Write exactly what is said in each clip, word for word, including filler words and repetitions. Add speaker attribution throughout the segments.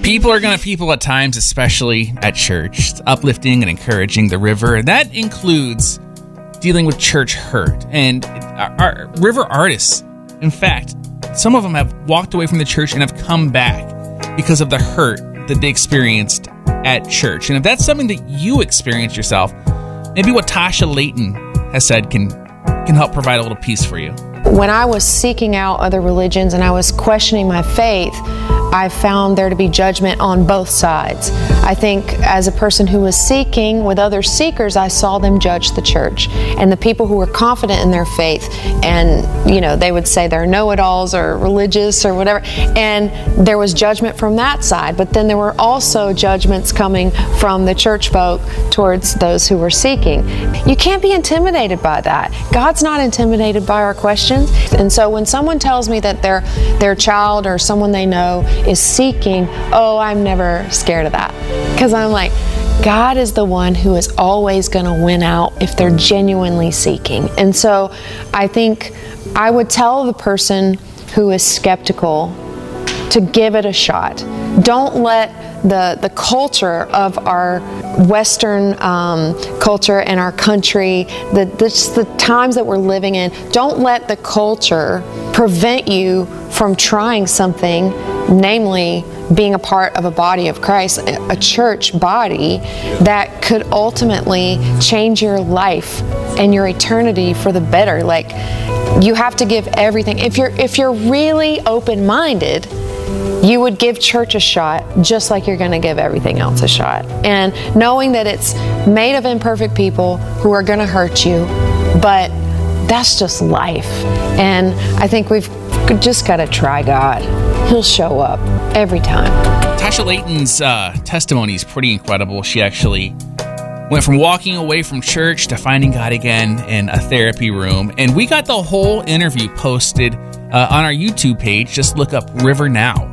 Speaker 1: People are going to people at times, especially at church. It's uplifting and encouraging the River. And that includes dealing with church hurt. And our, our River artists, in fact, some of them have walked away from the church and have come back because of the hurt that they experienced at church. And if that's something that you experienced yourself, maybe what Tasha Layton has said can can help provide a little peace for you.
Speaker 2: When I was seeking out other religions and I was questioning my faith, I found there to be judgment on both sides. I think as a person who was seeking with other seekers, I saw them judge the church and the people who were confident in their faith, and you know, they would say they're know-it-alls or religious or whatever, and there was judgment from that side. But then there were also judgments coming from the church folk towards those who were seeking. You can't be intimidated by that. God's not intimidated by our questions. And so when someone tells me that their their child or someone they know is seeking, oh, I'm never scared of that. Because I'm like, God is the one who is always going to win out if they're genuinely seeking. And so I think I would tell the person who is skeptical to give it a shot. Don't let the the culture of our Western um, culture and our country, the, the, the times that we're living in, don't let the culture prevent you from trying something, namely being a part of a body of Christ, a church body that could ultimately change your life and your eternity for the better. Like, you have to give everything. If you're if you're really open-minded, you would give church a shot just like you're going to give everything else a shot. And knowing that it's made of imperfect people who are going to hurt you, but that's just life. And I think we've just got to try God. He'll show up every time.
Speaker 1: Tasha Layton's uh, testimony is pretty incredible. She actually went from walking away from church to finding God again in a therapy room. And we got the whole interview posted uh, on our YouTube page. Just look up River Now.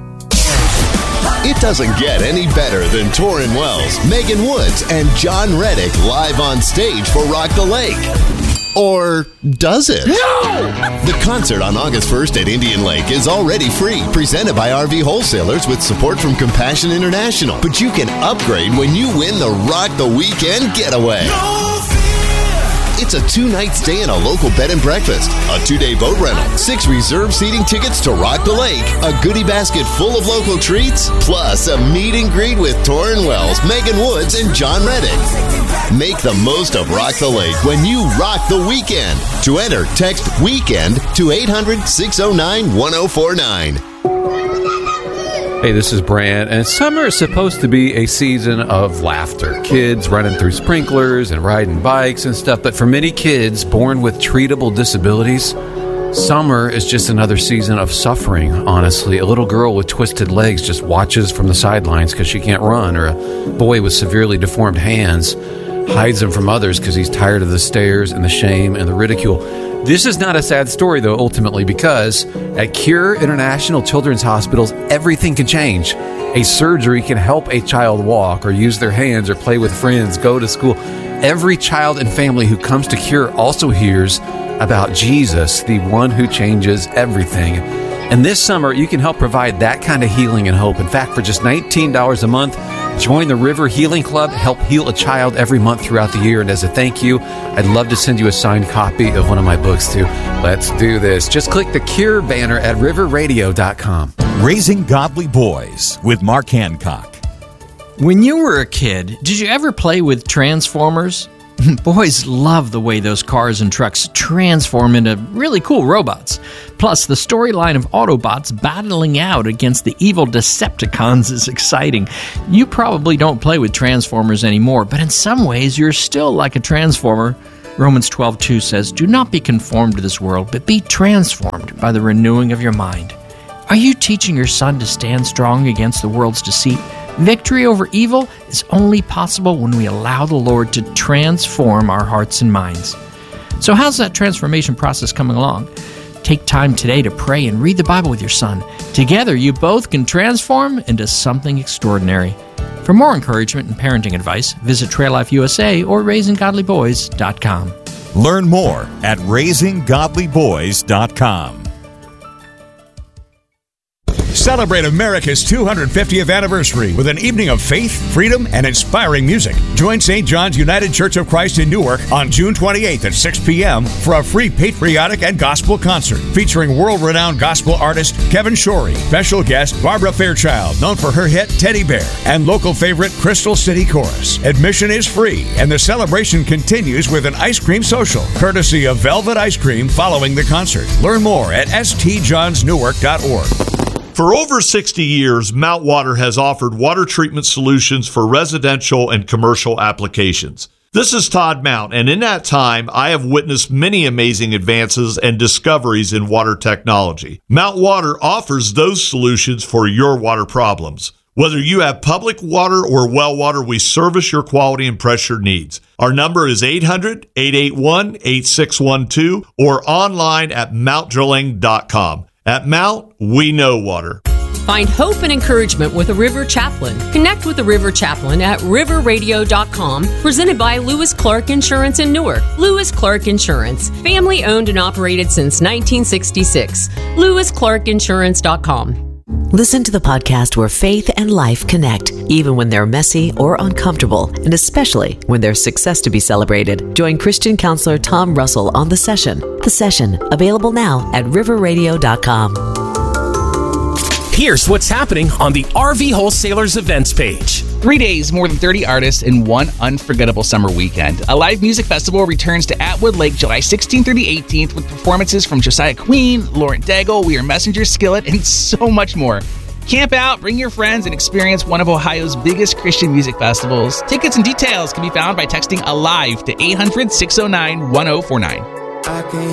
Speaker 3: It doesn't get any better than Torrin Wells, Megan Woods, and John Reddick live on stage for Rock the Lake. Or does it?
Speaker 4: No!
Speaker 3: The concert on August first at Indian Lake is already free, presented by R V Wholesalers with support from Compassion International. But you can upgrade when you win the Rock the Weekend Getaway. No! It's a two-night stay in a local bed and breakfast, a two-day boat rental, six reserved seating tickets to Rock the Lake, a goodie basket full of local treats, plus a meet and greet with Torrin Wells, Megan Woods, and John Reddick. Make the most of Rock the Lake when you rock the weekend. To enter, text WEEKEND to eight hundred, six oh nine, one oh four nine.
Speaker 5: Hey, this is Brant, and summer is supposed to be a season of laughter. Kids running through sprinklers and riding bikes and stuff, but for many kids born with treatable disabilities, summer is just another season of suffering, honestly. A little girl with twisted legs just watches from the sidelines because she can't run, or a boy with severely deformed hands hides them from others because he's tired of the stares and the shame and the ridicule. This is not a sad story, though, ultimately, because at Cure International Children's Hospitals, everything can change. A surgery can help a child walk or use their hands or play with friends, go to school. Every child and family who comes to Cure also hears about Jesus, the one who changes everything. And this summer, you can help provide that kind of healing and hope. In fact, for just nineteen dollars a month, join the River Healing Club, help heal a child every month throughout the year. And as a thank you, I'd love to send you a signed copy of one of my books, too. Let's do this. Just click the Cure banner at river radio dot com.
Speaker 6: Raising Godly Boys with Mark Hancock.
Speaker 7: When you were a kid, did you ever play with Transformers? Boys love the way those cars and trucks transform into really cool robots. Plus, the storyline of Autobots battling out against the evil Decepticons is exciting. You probably don't play with Transformers anymore, but in some ways, you're still like a Transformer. Romans twelve two says, "Do not be conformed to this world, but be transformed by the renewing of your mind." Are you teaching your son to stand strong against the world's deceit? Victory over evil is only possible when we allow the Lord to transform our hearts and minds. So how's that transformation process coming along? Take time today to pray and read the Bible with your son. Together, you both can transform into something extraordinary. For more encouragement and parenting advice, visit Trail Life U S A or raising godly boys dot com.
Speaker 6: Learn more at raising godly boys dot com.
Speaker 4: Celebrate America's two hundred fiftieth anniversary with an evening of faith, freedom, and inspiring music. Join Saint John's United Church of Christ in Newark on June twenty-eighth at six p.m. for a free patriotic and gospel concert featuring world-renowned gospel artist Kevin Shorey, special guest Barbara Fairchild, known for her hit Teddy Bear, and local favorite Crystal City Chorus. Admission is free, and the celebration continues with an ice cream social, courtesy of Velvet Ice Cream following the concert. Learn more at s t johns newark dot org.
Speaker 8: For over sixty years, Mount Water has offered water treatment solutions for residential and commercial applications. This is Todd Mount, and in that time, I have witnessed many amazing advances and discoveries in water technology. Mount Water offers those solutions for your water problems. Whether you have public water or well water, we service your quality and pressure needs. Our number is eight hundred, eight eight one, eight six one two or online at mount drilling dot com. At Mount, we know water.
Speaker 9: Find hope and encouragement with a River Chaplain. Connect with the River Chaplain at river radio dot com, presented by Lewis Clark Insurance in Newark. Lewis Clark Insurance, family owned and operated since nineteen sixty-six. lewis clark insurance dot com.
Speaker 10: Listen to the podcast where faith and life connect, even when they're messy or uncomfortable, and especially when there's success to be celebrated. Join Christian counselor Tom Russell on The Session. The Session, available now at river radio dot com.
Speaker 11: Here's what's happening on the R V Wholesalers events page.
Speaker 1: Three days, more than thirty artists in one unforgettable summer weekend. A live music festival returns to Atwood Lake July sixteenth through the eighteenth with performances from Josiah Queen, Lauren Daigle, We Are Messenger, Skillet, and so much more. Camp out, bring your friends, and experience one of Ohio's biggest Christian music festivals. Tickets and details can be found by texting ALIVE to eight hundred, six oh nine, one oh four nine.